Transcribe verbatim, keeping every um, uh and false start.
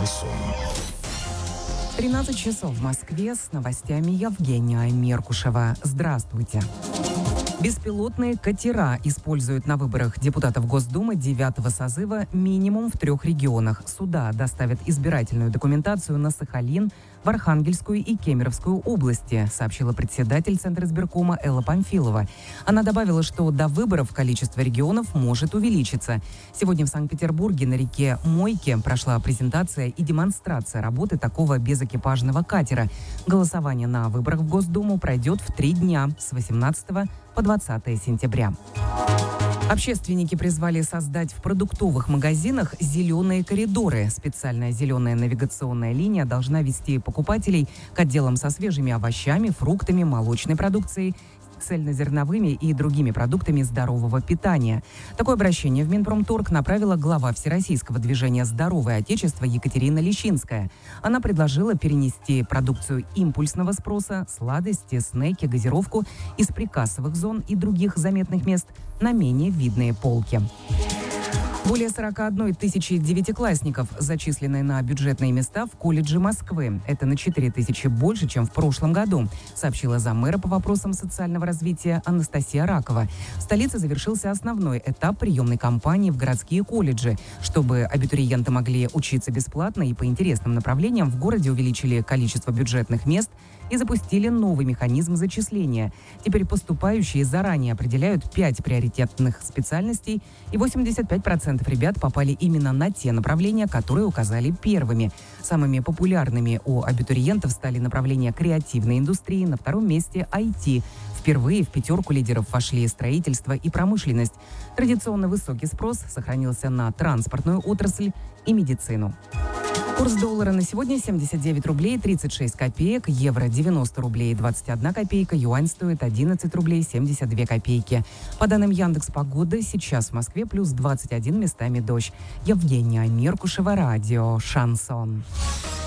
Шансон. тринадцать часов в Москве, с новостями Евгения Меркушева. Здравствуйте. Беспилотные катера используют на выборах депутатов Госдумы девятого созыва минимум в трех регионах. Сюда доставят избирательную документацию на Сахалин, в Архангельскую и Кемеровскую области, сообщила председатель Центра избиркома Элла Памфилова. Она добавила, что до выборов количество регионов может увеличиться. Сегодня в Санкт-Петербурге на реке Мойке прошла презентация и демонстрация работы такого безэкипажного катера. Голосование на выборах в Госдуму пройдет в три дня с восемнадцатого по двадцатое сентября. Общественники призвали создать в продуктовых магазинах зеленые коридоры. Специальная зеленая навигационная линия должна вести покупателей к отделам со свежими овощами, фруктами, молочной продукцией, цельнозерновыми и другими продуктами здорового питания. Такое обращение в Минпромторг направила глава Всероссийского движения «Здоровое Отечество» Екатерина Лещинская. Она предложила перенести продукцию импульсного спроса, сладости, снеки, газировку из прикассовых зон и других заметных мест на менее видные полки. Более сорок одной тысячи девятиклассников зачислены на бюджетные места в колледже Москвы. Это на четыре тысячи больше, чем в прошлом году, сообщила заммэра по вопросам социального развития Анастасия Ракова. В столице завершился основной этап приемной кампании в городские колледжи. Чтобы абитуриенты могли учиться бесплатно и по интересным направлениям, в городе увеличили количество бюджетных мест и запустили новый механизм зачисления. Теперь поступающие заранее определяют пять приоритетных специальностей, и восемьдесят пять процентов ребят попали именно на те направления, которые указали первыми. Самыми популярными у абитуриентов стали направления креативной индустрии, на втором месте ай ти. Впервые в пятерку лидеров вошли строительство и промышленность. Традиционно высокий спрос сохранился на транспортную отрасль и медицину. Курс доллара на сегодня семьдесят девять рублей тридцать шесть копеек, евро девяносто рублей двадцать одна копейка, юань стоит одиннадцать рублей семьдесят две копейки. По данным Яндекс.Погоды, сейчас в Москве плюс двадцать один, местами дождь. Евгения Меркушева, радио «Шансон».